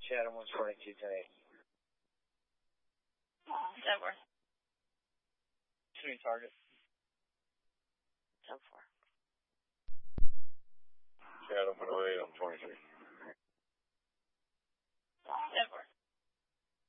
Chatham 122, 10-8. Denver. Shooting target. 10-4. Chatham 108, I'm 23.